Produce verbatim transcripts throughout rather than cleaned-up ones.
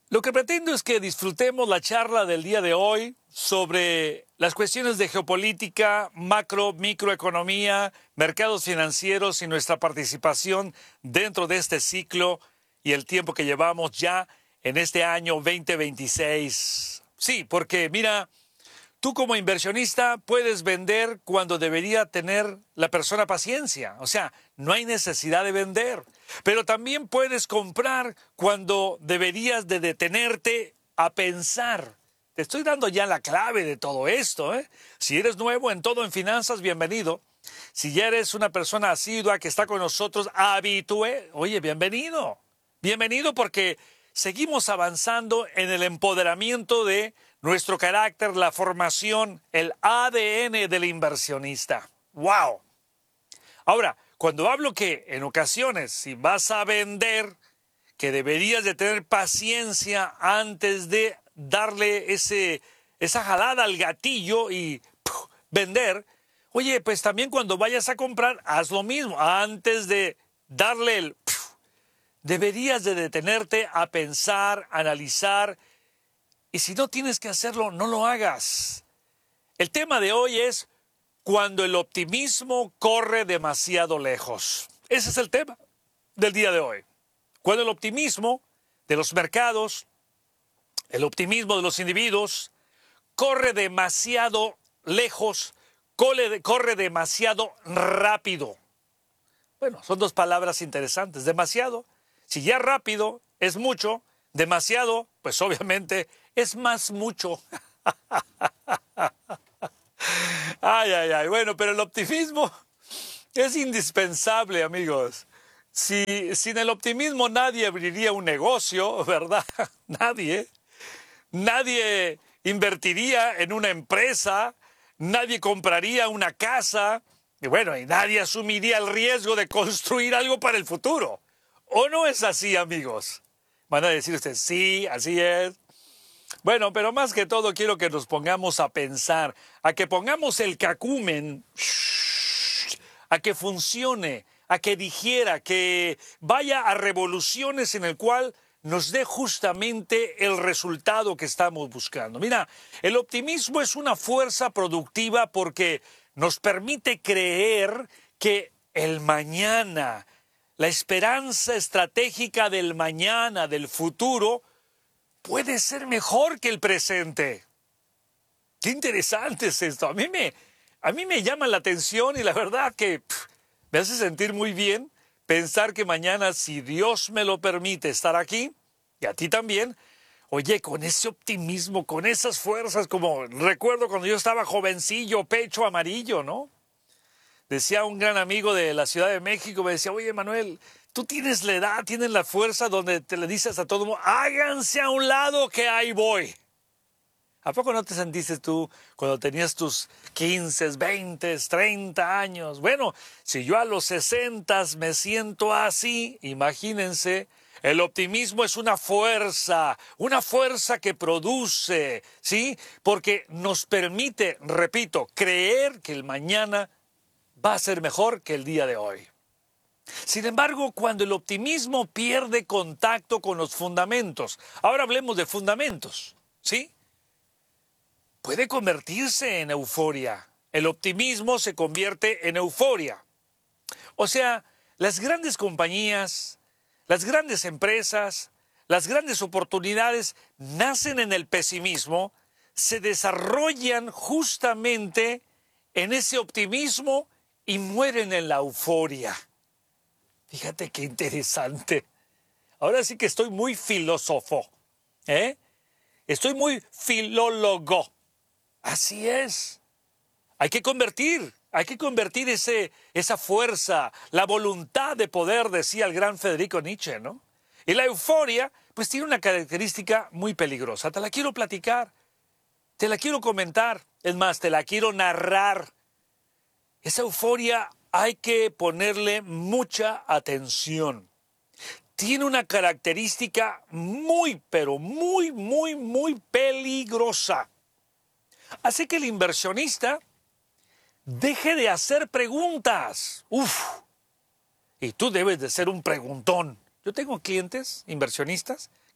Lo que pretendo es que disfrutemos la charla del día de hoy sobre las cuestiones de geopolítica, macro, microeconomía, mercados financieros y nuestra participación dentro de este ciclo y el tiempo que llevamos ya en este año veinte veintiséis. Sí, porque mira, tú como inversionista puedes vender cuando debería tener la persona paciencia. O sea, no hay necesidad de vender. Pero también puedes comprar cuando deberías de detenerte a pensar. Te estoy dando ya la clave de todo esto, ¿eh? Si eres nuevo en todo en finanzas, bienvenido. Si ya eres una persona asidua que está con nosotros, habitué, oye, bienvenido. Bienvenido porque seguimos avanzando en el empoderamiento de nuestro carácter, la formación, el A D N del inversionista. ¡Wow! Ahora, cuando hablo que en ocasiones, si vas a vender, que deberías de tener paciencia antes de darle ese, esa jalada al gatillo y ¡puf! Vender, oye, pues también cuando vayas a comprar, haz lo mismo. Antes de darle el ¡puf! Deberías de detenerte a pensar, analizar. Y si no tienes que hacerlo, no lo hagas. El tema de hoy es cuando el optimismo corre demasiado lejos. Ese es el tema del día de hoy. Cuando el optimismo de los mercados, el optimismo de los individuos, corre demasiado lejos, corre, corre demasiado rápido. Bueno, son dos palabras interesantes. Demasiado. Si ya rápido es mucho, demasiado, pues obviamente es más mucho. Ay, ay, ay. Bueno, pero el optimismo es indispensable, amigos. Si, sin el optimismo nadie abriría un negocio, ¿verdad? Nadie. Nadie invertiría en una empresa, nadie compraría una casa, y bueno, y nadie asumiría el riesgo de construir algo para el futuro. ¿O no es así, amigos? Van a decir ustedes, sí, así es. Bueno, pero más que todo quiero que nos pongamos a pensar, a que pongamos el cacumen, a que funcione, a que digiera, que vaya a revoluciones en el cual nos dé justamente el resultado que estamos buscando. Mira, el optimismo es una fuerza productiva porque nos permite creer que el mañana, la esperanza estratégica del mañana, del futuro, puede ser mejor que el presente. Qué interesante es esto. A mí me, a mí me llama la atención y la verdad que pff, me hace sentir muy bien pensar que mañana, si Dios me lo permite, estar aquí, y a ti también, oye, con ese optimismo, con esas fuerzas, como recuerdo cuando yo estaba jovencillo, pecho amarillo, ¿no? Decía un gran amigo de la Ciudad de México, me decía, oye, Manuel, tú tienes la edad, tienes la fuerza donde te le dices a todo el mundo, háganse a un lado que ahí voy. ¿A poco no te sentiste tú cuando tenías tus quince, veinte, treinta años? Bueno, si yo a los sesenta me siento así, imagínense, el optimismo es una fuerza, una fuerza que produce, ¿sí? Porque nos permite, repito, creer que el mañana va a ser mejor que el día de hoy. Sin embargo, cuando el optimismo pierde contacto con los fundamentos, ahora hablemos de fundamentos, ¿sí? Puede convertirse en euforia. El optimismo se convierte en euforia. O sea, las grandes compañías, las grandes empresas, las grandes oportunidades nacen en el pesimismo, se desarrollan justamente en ese optimismo y mueren en la euforia. Fíjate qué interesante. Ahora sí que estoy muy filósofo, ¿eh? Estoy muy filólogo. Así es. Hay que convertir, hay que convertir ese, esa fuerza, la voluntad de poder, decía el gran Federico Nietzsche, ¿no? Y la euforia, pues tiene una característica muy peligrosa. Te la quiero platicar, te la quiero comentar, es más, te la quiero narrar. Esa euforia hay que ponerle mucha atención. Tiene una característica muy, pero muy, muy, muy peligrosa. Así que el inversionista deje de hacer preguntas. Uf. Y tú debes de ser un preguntón. Yo tengo clientes, inversionistas,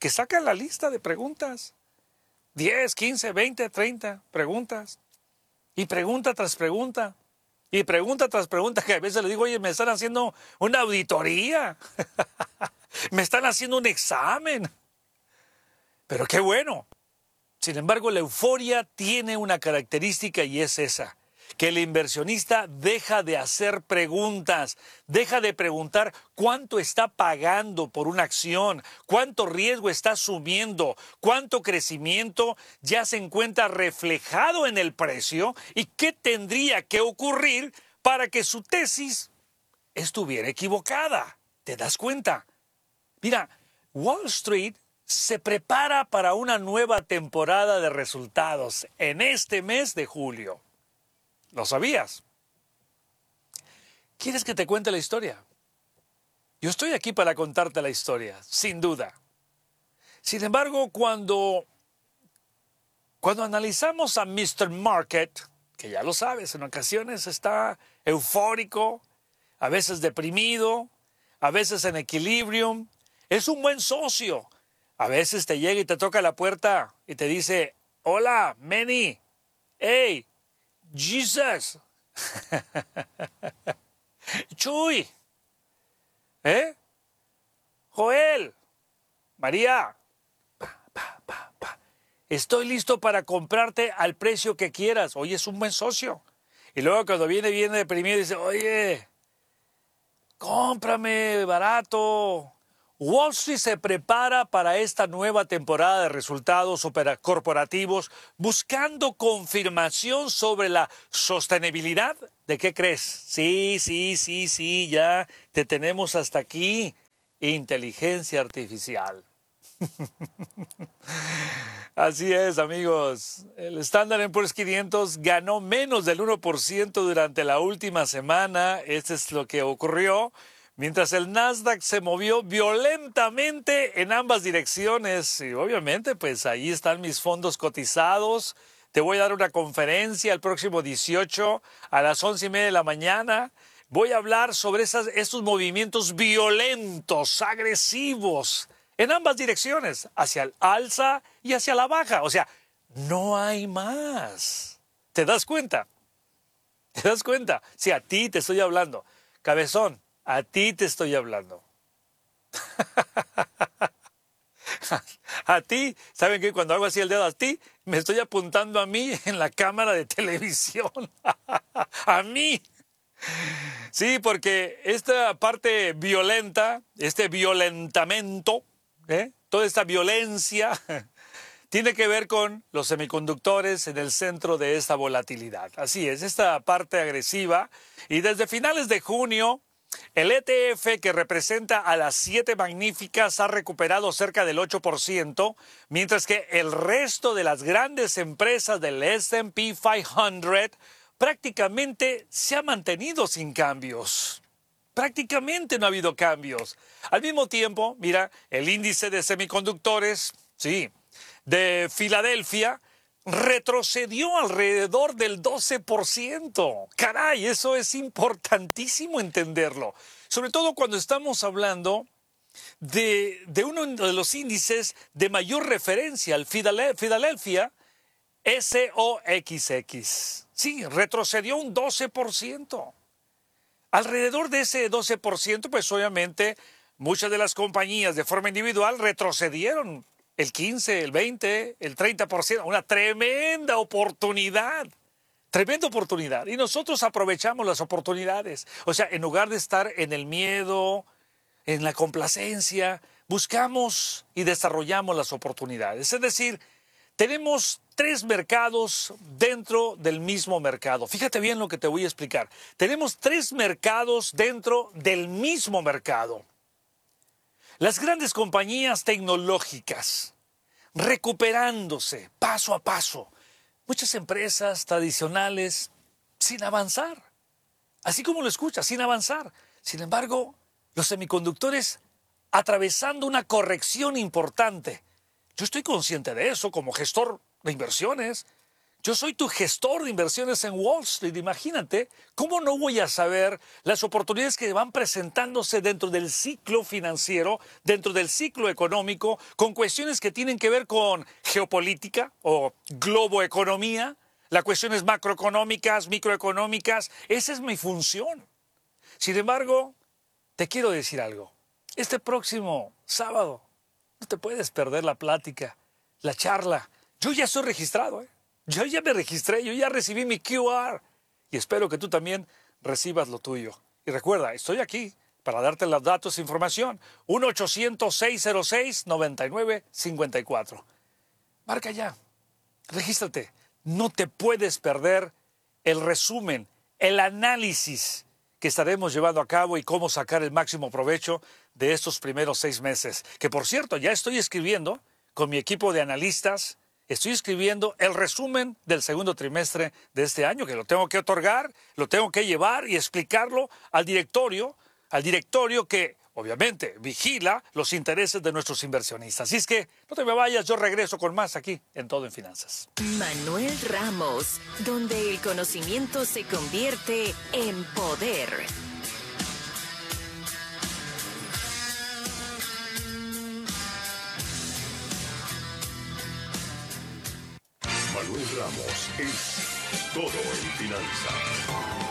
que sacan la lista de preguntas. diez, quince, veinte, treinta preguntas. Y pregunta tras pregunta. Y pregunta tras pregunta, que a veces le digo, oye, me están haciendo una auditoría. Me están haciendo un examen. Pero qué bueno. Sin embargo, la euforia tiene una característica y es esa, que el inversionista deja de hacer preguntas, deja de preguntar cuánto está pagando por una acción, cuánto riesgo está asumiendo, cuánto crecimiento ya se encuentra reflejado en el precio y qué tendría que ocurrir para que su tesis estuviera equivocada. ¿Te das cuenta? Mira, Wall Street se prepara para una nueva temporada de resultados en este mes de julio. ¿Lo sabías? ¿Quieres que te cuente la historia? Yo estoy aquí para contarte la historia, sin duda. Sin embargo, cuando, cuando analizamos a mister Market, que ya lo sabes, en ocasiones está eufórico, a veces deprimido, a veces en equilibrio, es un buen socio. A veces te llega y te toca la puerta y te dice, hola, Manny, hey, Jesus, Chuy, ¿eh? Joel, María, pa, pa, pa, pa. Estoy listo para comprarte al precio que quieras. Oye, es un buen socio. Y luego cuando viene, viene deprimido y dice, oye, cómprame barato. Wall Street se prepara para esta nueva temporada de resultados corporativos buscando confirmación sobre la sostenibilidad. ¿De qué crees? Sí, sí, sí, sí, ya te tenemos hasta aquí. Inteligencia artificial. Así es, amigos. El Standard and Poor's quinientos ganó menos del uno por ciento durante la última semana. Esto es lo que ocurrió. Mientras el Nasdaq se movió violentamente en ambas direcciones. Y obviamente, pues ahí están mis fondos cotizados. Te voy a dar una conferencia el próximo dieciocho a las once y media de la mañana. Voy a hablar sobre esas, esos movimientos violentos, agresivos, en ambas direcciones, hacia el alza y hacia la baja. O sea, no hay más. ¿Te das cuenta? ¿Te das cuenta? Sí, a ti te estoy hablando. Cabezón. A ti te estoy hablando. A ti, ¿saben qué? Cuando hago así el dedo a ti, me estoy apuntando a mí en la cámara de televisión. A mí. Sí, porque esta parte violenta, este violentamiento, ¿eh? Toda esta violencia tiene que ver con los semiconductores en el centro de esta volatilidad. Así es, esta parte agresiva. Y desde finales de junio, el E T F, que representa a las siete magníficas, ha recuperado cerca del ocho por ciento, mientras que el resto de las grandes empresas del S and P quinientos prácticamente se ha mantenido sin cambios. Prácticamente no ha habido cambios. Al mismo tiempo, mira, el índice de semiconductores, sí, de Filadelfia, retrocedió alrededor del doce por ciento. Caray, eso es importantísimo entenderlo. Sobre todo cuando estamos hablando de, de uno de los índices de mayor referencia, el Filadelfia S O X X. Sí, retrocedió un doce por ciento. Alrededor de ese doce por ciento, pues obviamente muchas de las compañías de forma individual retrocedieron el quince, el veinte, el treinta por ciento. Una tremenda oportunidad. Tremenda oportunidad. Y nosotros aprovechamos las oportunidades. O sea, en lugar de estar en el miedo, en la complacencia, buscamos y desarrollamos las oportunidades. Es decir, tenemos tres mercados dentro del mismo mercado. Fíjate bien lo que te voy a explicar. Tenemos tres mercados dentro del mismo mercado. Las grandes compañías tecnológicas, recuperándose paso a paso. Muchas empresas tradicionales sin avanzar. Así como lo escuchas, sin avanzar. Sin embargo, los semiconductores atravesando una corrección importante. Yo estoy consciente de eso como gestor de inversiones. Yo soy tu gestor de inversiones en Wall Street. Imagínate, ¿cómo no voy a saber las oportunidades que van presentándose dentro del ciclo financiero, dentro del ciclo económico, con cuestiones que tienen que ver con geopolítica o globoeconomía, las cuestiones macroeconómicas, microeconómicas? Esa es mi función. Sin embargo, te quiero decir algo. Este próximo sábado no te puedes perder la plática, la charla. Yo ya estoy registrado, ¿eh? Yo ya me registré, yo ya recibí mi Q R y espero que tú también recibas lo tuyo. Y recuerda, estoy aquí para darte los datos e información. uno ochocientos, seiscientos seis, noventa y nueve cincuenta y cuatro. Marca ya, regístrate. No te puedes perder el resumen, el análisis que estaremos llevando a cabo y cómo sacar el máximo provecho de estos primeros seis meses. Que por cierto, ya estoy escribiendo con mi equipo de analistas. Estoy escribiendo el resumen del segundo trimestre de este año, que lo tengo que otorgar, lo tengo que llevar y explicarlo al directorio, al directorio que obviamente vigila los intereses de nuestros inversionistas. Así es que no te me vayas, yo regreso con más aquí en Todo en Finanzas. Manuel Ramos, donde el conocimiento se convierte en poder. Manuel Ramos es Todo en Finanzas.